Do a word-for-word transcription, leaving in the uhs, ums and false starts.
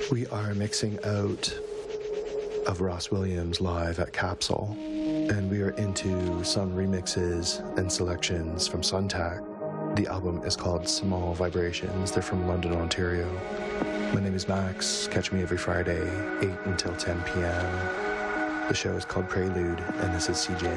We are mixing out of Ross Williams live at Capsule, and we are into some remixes and selections from Suntech. The album is called Small Vibrations. They're from London, Ontario. My name is Max. Catch me every Friday, eight until ten p m The show is called Prelude, and this is C J.